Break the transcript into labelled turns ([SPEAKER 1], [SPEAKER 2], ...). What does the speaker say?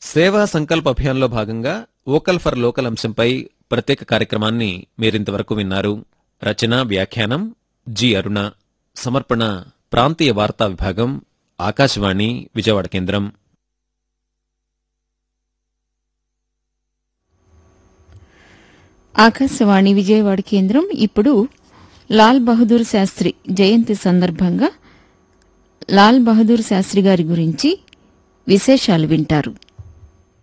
[SPEAKER 1] సేవా సంకల్ప్ అభియాన్లో భాగంగా vocal for local అంశంపై ప్రత్యేక కార్యక్రమాన్ని మీరింతవరకు విన్నారు. రచన వ్యాఖ్యానం జి అరుణ. సమర్పణ ప్రాంతీయ వార్తా విభాగం, ఆకాశవాణి విజయవాడ కేంద్రం.
[SPEAKER 2] ఆకాశవాణి విజయవాడ కేంద్రం. ఇప్పుడు లాల్ బహదూర్ శాస్త్రి జయంతి సందర్భంగా లాల్ బహదూర్ శాస్త్రి గారి గురించి విశేషాలు వింటారు.